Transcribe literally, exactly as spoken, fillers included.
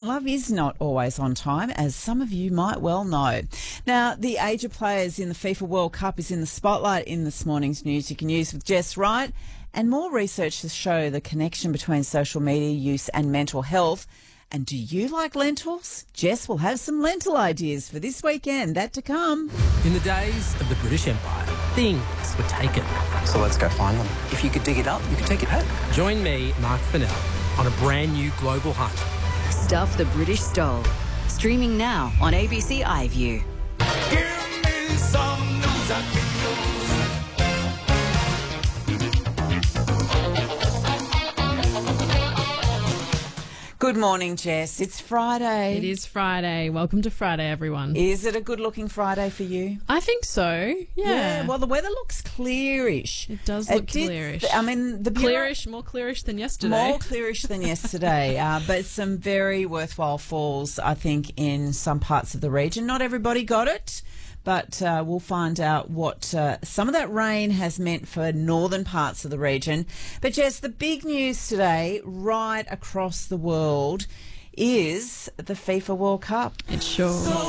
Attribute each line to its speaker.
Speaker 1: love is not always on time, as some of you might well know. Now, the age of players in the FIFA World Cup is in the spotlight in this morning's News You Can Use with Jess Wright, and more research to show the connection between social media use and mental health. And do you like lentils? Jess will have some lentil ideas for this weekend. That to come.
Speaker 2: In the days of the British Empire, things were taken.
Speaker 3: So let's go find them.
Speaker 4: If you could dig it up, you could take it home.
Speaker 2: Join me, Mark Fennell, on a brand new global hunt.
Speaker 5: Stuff the British Stole. Streaming now on A B C iView.
Speaker 6: Give me some news I can use.
Speaker 1: Good morning, Jess. It's Friday.
Speaker 7: It is Friday. Welcome to Friday, everyone.
Speaker 1: Is it a good-looking Friday for you?
Speaker 7: I think so. Yeah.
Speaker 1: Yeah, well, the weather looks clearish.
Speaker 7: It does look
Speaker 1: did-
Speaker 7: clearish.
Speaker 1: I mean, the Bureau-
Speaker 7: Clearish, more clearish than yesterday.
Speaker 1: More clearish than yesterday, uh, but some very worthwhile falls, I think, in some parts of the region. Not everybody got it, but uh, we'll find out what uh, some of that rain has meant for northern parts of the region. But, Jess, the big news today, right across the world, is the FIFA World Cup.
Speaker 7: It sure.
Speaker 6: So